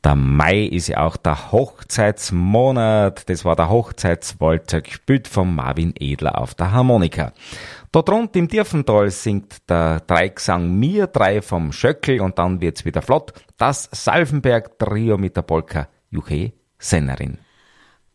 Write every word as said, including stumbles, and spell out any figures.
Der Mai ist ja auch der Hochzeitsmonat. Das war der Hochzeitswalzer, gespielt von Marvin Edler auf der Harmonika. Dort rund im Tiefental singt der Dreigesang Mir drei vom Schöckel und dann wird's wieder flott. Das Salfenberg-Trio mit der Polka Juche Sennerin.